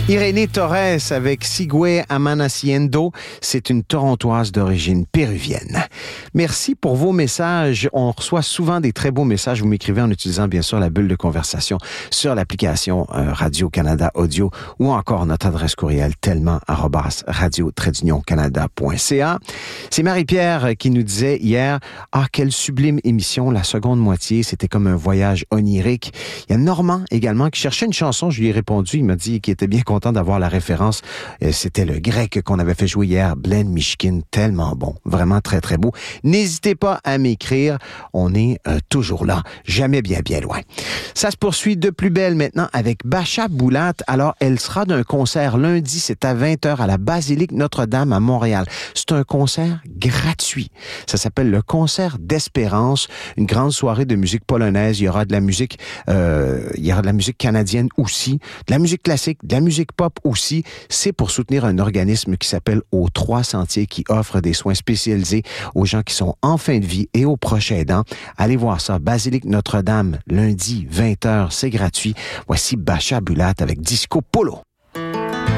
Irénée Torres avec Sigue Amaneciendo, c'est une Torontoise d'origine péruvienne. Merci pour vos messages. On reçoit souvent des très beaux messages. Vous m'écrivez en utilisant bien sûr la bulle de conversation sur l'application Radio-Canada Audio ou encore notre adresse courriel tellement@radio-canada.ca. C'est Marie-Pierre qui nous disait hier, quelle sublime émission, la seconde moitié, c'était comme un voyage onirique. Il y a Normand également qui cherchait une chanson, je lui ai répondu, il m'a dit qu'il était bien content d'avoir la référence. C'était le grec qu'on avait fait jouer hier, Blend Mishkin, tellement bon, vraiment très très beau. N'hésitez pas à m'écrire, on est toujours là, jamais bien loin. Ça se poursuit de plus belle maintenant avec Bacha Boulat. Alors, elle sera d'un concert lundi, c'est à 20h à la Basilique Notre-Dame à Montréal. C'est un concert gratuit. Ça s'appelle le Concert d'Espérance, une grande soirée de musique polonaise. Il y aura de la musique canadienne aussi, de la musique classique, de la musique pop aussi. C'est pour soutenir un organisme qui s'appelle Aux Trois Sentiers, qui offre des soins spécialisés aux gens qui sont en fin de vie et aux proches aidants. Allez voir ça, Basilique Notre-Dame, lundi, 20h, c'est gratuit. Voici Bacha Boulat avec Disco Polo.